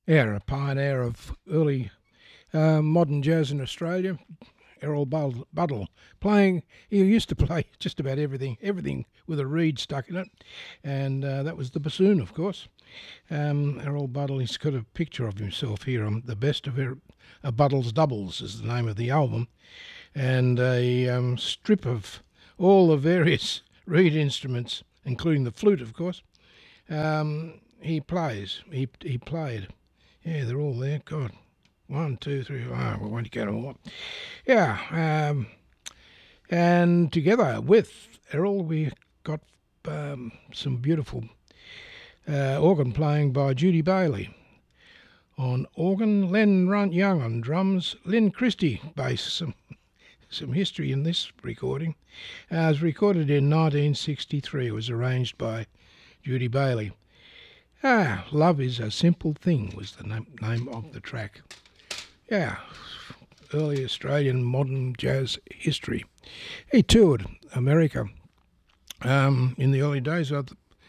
Yeah, a pioneer of early modern jazz in Australia, Errol Buddle, playing. He used to play just about everything with a reed stuck in it, and that was the bassoon, of course. Errol Buddle. He's got a picture of himself here. The best of Buddle's doubles is the name of the album, and a strip of all the various reed instruments, including the flute, of course. He plays. He played. Yeah, they're all there. God, one, two, three. Oh, we won't get them all. Yeah, and together with Errol, we got some beautiful organ playing by Judy Bailey. On organ, Len Young on drums, Lynn Christie bass. Some history in this recording. It was recorded in 1963. It was arranged by Judy Bailey. Love is a Simple Thing was the name of the track. Yeah, early Australian modern jazz history. He toured America in the early days of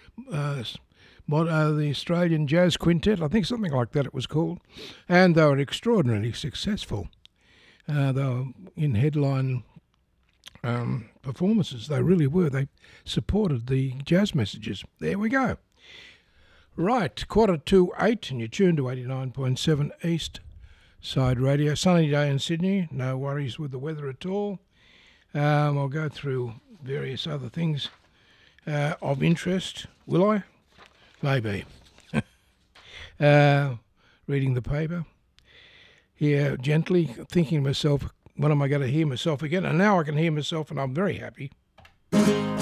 the Australian Jazz Quintet, I think something like that it was called, and they were extraordinarily successful. They were in headline performances. They really were. They supported the jazz messages. There we go. Right, 7:45, and you're tuned to 89.7 East Side Radio. Sunny day in Sydney, no worries with the weather at all. I'll go through various other things of interest. Will I? Maybe. Reading the paper. Here, gently thinking to myself, when am I going to hear myself again? And now I can hear myself, and I'm very happy.